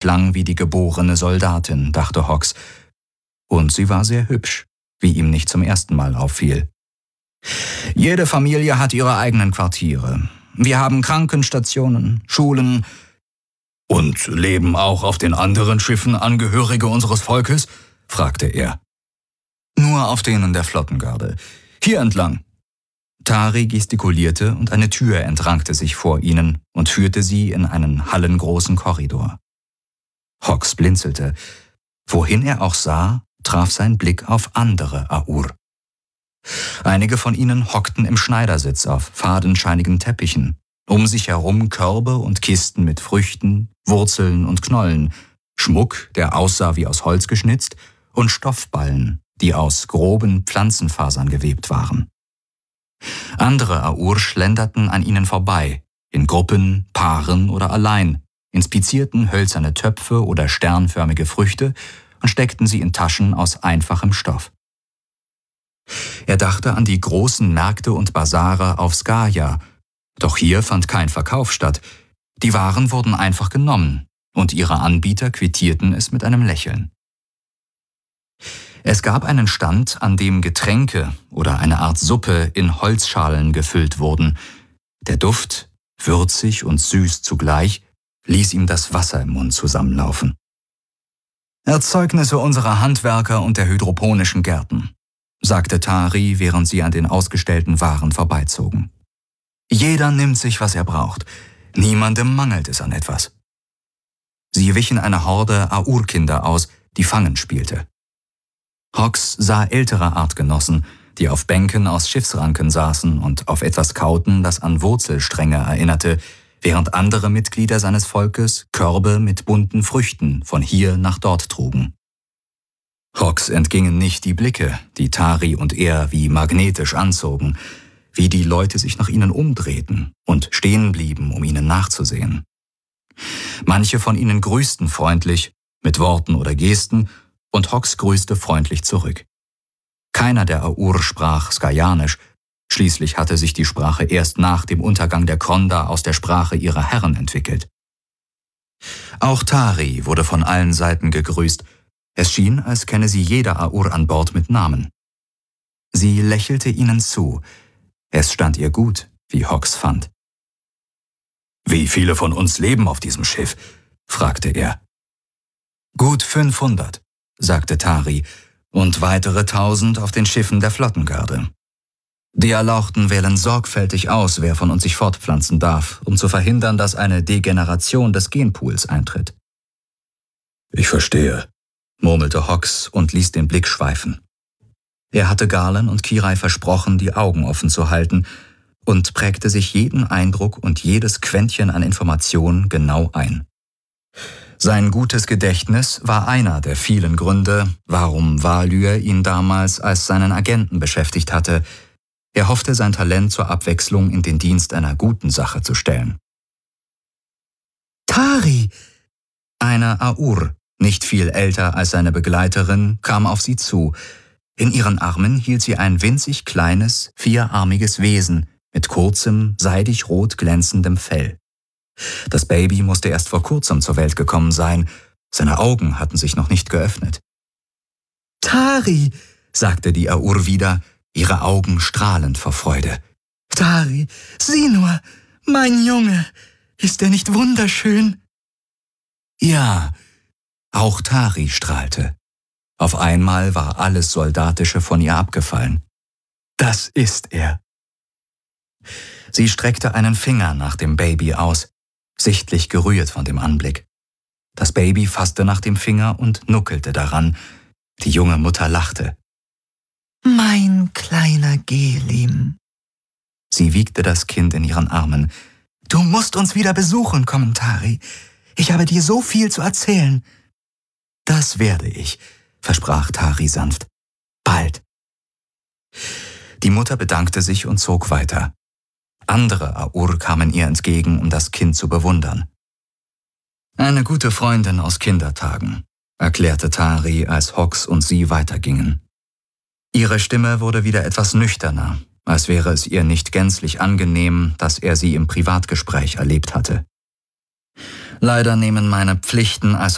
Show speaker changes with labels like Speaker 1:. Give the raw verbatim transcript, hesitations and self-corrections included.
Speaker 1: klang wie die geborene Soldatin, dachte Hawks. Und sie war sehr hübsch, wie ihm nicht zum ersten Mal auffiel. Jede Familie hat ihre eigenen Quartiere. Wir haben Krankenstationen, Schulen. Und leben auch auf den anderen Schiffen Angehörige unseres Volkes? Fragte er. Nur auf denen der Flottengarde. Hier entlang. Tari gestikulierte und eine Tür entrankte sich vor ihnen und führte sie in einen hallengroßen Korridor. Hawks blinzelte. Wohin er auch sah, traf sein Blick auf andere Aur. Einige von ihnen hockten im Schneidersitz auf fadenscheinigen Teppichen, um sich herum Körbe und Kisten mit Früchten, Wurzeln und Knollen, Schmuck, der aussah wie aus Holz geschnitzt, und Stoffballen, die aus groben Pflanzenfasern gewebt waren. Andere Aur schlenderten an ihnen vorbei, in Gruppen, Paaren oder allein, inspizierten hölzerne Töpfe oder sternförmige Früchte und steckten sie in Taschen aus einfachem Stoff. Er dachte an die großen Märkte und Basare auf Skaya, doch hier fand kein Verkauf statt. Die Waren wurden einfach genommen und ihre Anbieter quittierten es mit einem Lächeln. Es gab einen Stand, an dem Getränke oder eine Art Suppe in Holzschalen gefüllt wurden. Der Duft, würzig und süß zugleich, ließ ihm das Wasser im Mund zusammenlaufen. Erzeugnisse unserer Handwerker und der hydroponischen Gärten, sagte Tari, während sie an den ausgestellten Waren vorbeizogen. Jeder nimmt sich, was er braucht. Niemandem mangelt es an etwas. Sie wichen einer Horde Aur-Kinder aus, die Fangen spielte. Hawks sah ältere Artgenossen, die auf Bänken aus Schiffsranken saßen und auf etwas kauten, das an Wurzelstränge erinnerte, während andere Mitglieder seines Volkes Körbe mit bunten Früchten von hier nach dort trugen. Hawks entgingen nicht die Blicke, die Tari und er wie magnetisch anzogen, wie die Leute sich nach ihnen umdrehten und stehen blieben, um ihnen nachzusehen. Manche von ihnen grüßten freundlich, mit Worten oder Gesten, und Hawks grüßte freundlich zurück. Keiner der Aur sprach Skayanisch, schließlich hatte sich die Sprache erst nach dem Untergang der Kronda aus der Sprache ihrer Herren entwickelt. Auch Tari wurde von allen Seiten gegrüßt. Es schien, als kenne sie jeder Aur an Bord mit Namen. Sie lächelte ihnen zu. Es stand ihr gut, wie Hawks fand. »Wie viele von uns leben auf diesem Schiff?« fragte er. »Gut fünfhundert«, sagte Tari, »und weitere tausend auf den Schiffen der Flottengarde. Die Erlauchten wählen sorgfältig aus, wer von uns sich fortpflanzen darf, um zu verhindern, dass eine Degeneration des Genpools eintritt.« »Ich verstehe«, murmelte Hawks und ließ den Blick schweifen. Er hatte Garland und Kirai versprochen, die Augen offen zu halten, und prägte sich jeden Eindruck und jedes Quäntchen an Information genau ein. Sein gutes Gedächtnis war einer der vielen Gründe, warum Valyr ihn damals als seinen Agenten beschäftigt hatte. Er hoffte, sein Talent zur Abwechslung in den Dienst einer guten Sache zu stellen. »Tari!« Eine Aur, nicht viel älter als seine Begleiterin, kam auf sie zu. In ihren Armen hielt sie ein winzig kleines, vierarmiges Wesen mit kurzem, seidig rot glänzendem Fell. Das Baby musste erst vor kurzem zur Welt gekommen sein. Seine Augen hatten sich noch nicht geöffnet. »Tari«, sagte die Aur wieder, ihre Augen strahlend vor Freude. »Tari, sieh nur, mein Junge, ist er nicht wunderschön?« Ja, auch Tari strahlte. Auf einmal war alles Soldatische von ihr abgefallen. »Das ist er.« Sie streckte einen Finger nach dem Baby aus, sichtlich gerührt von dem Anblick. Das Baby fasste nach dem Finger und nuckelte daran. Die junge Mutter lachte. »Mein kleiner Gelim.« Sie wiegte das Kind in ihren Armen. »Du musst uns wieder besuchen kommen, Tari. Ich habe dir so viel zu erzählen.« »Das werde ich«, versprach Tari sanft. »Bald.« Die Mutter bedankte sich und zog weiter. Andere Aur kamen ihr entgegen, um das Kind zu bewundern. »Eine gute Freundin aus Kindertagen«, erklärte Tari, als Hawks und sie weitergingen. Ihre Stimme wurde wieder etwas nüchterner, als wäre es ihr nicht gänzlich angenehm, dass er sie im Privatgespräch erlebt hatte. »Leider nehmen meine Pflichten als